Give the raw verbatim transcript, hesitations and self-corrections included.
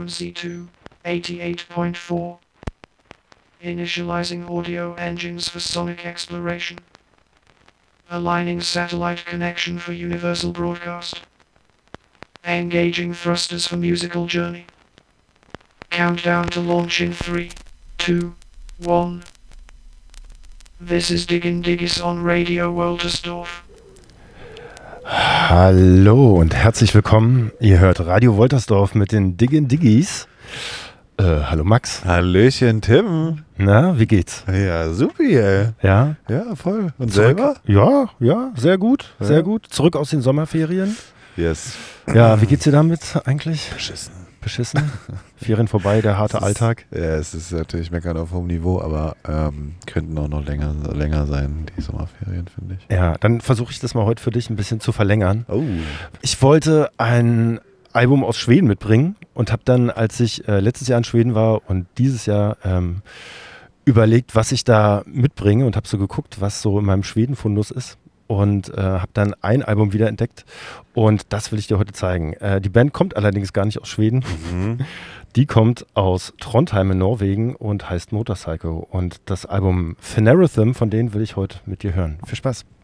C two, eighty-eight point four. Initializing audio engines for sonic exploration. Aligning satellite connection for universal broadcast. Engaging thrusters for musical journey. Countdown to launch in three, two, one. This is Diggin' Diggis on Radio Woltersdorf. Hallo und herzlich willkommen. Ihr hört Radio Woltersdorf mit den Diggin' Diggis. Äh, hallo Max. Hallöchen Tim. Na, wie geht's? Ja, supi, ey. Ja? Ja, voll. Und Zurück. selber? Ja, ja, sehr gut, sehr Ja. gut. Zurück aus den Sommerferien. Yes. Ja, wie geht's dir damit eigentlich? Beschissen. Beschissen? Ferien vorbei, der harte Es ist- Alltag. Ja, es ist natürlich meckern auf hohem Niveau, aber ähm, könnten auch noch länger, länger sein, die Sommerferien, finde ich. Ja, dann versuche ich das mal heute für dich ein bisschen zu verlängern. Oh. Ich wollte ein Album aus Schweden mitbringen und habe dann, als ich äh, letztes Jahr in Schweden war und dieses Jahr ähm, überlegt, was ich da mitbringe und habe so geguckt, was so in meinem Schweden-Fundus ist und äh, habe dann ein Album wieder entdeckt und das will ich dir heute zeigen. Äh, die Band kommt allerdings gar nicht aus Schweden. Mhm. Die kommt aus Trondheim in Norwegen und heißt Motorcycle und das Album Phanerothm, von denen will ich heute mit dir hören. Viel Spaß.